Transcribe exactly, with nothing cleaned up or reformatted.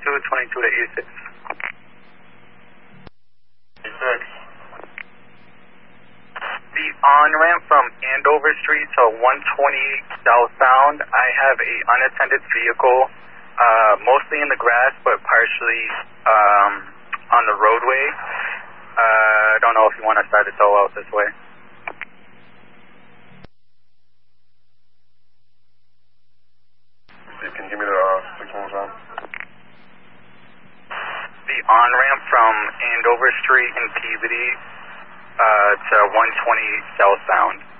two twenty-two to eighty-six. eighty-six. The on-ramp from Andover Street to one twenty-eight southbound, I have a unattended vehicle, uh, mostly in the grass, but partially um, on the roadway. Uh, I don't know if you want to start the tow out this way. Steve, can you give me the uh, six one more time? The on-ramp from Andover Street in Peabody uh, to one twenty-eight southbound.